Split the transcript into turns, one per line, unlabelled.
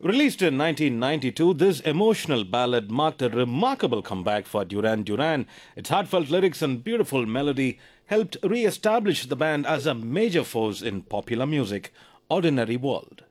Released in 1992, this emotional ballad marked a remarkable comeback for Duran Duran. Its heartfelt lyrics and beautiful melody helped re establish the band as a major force in popular music. Ordinary World.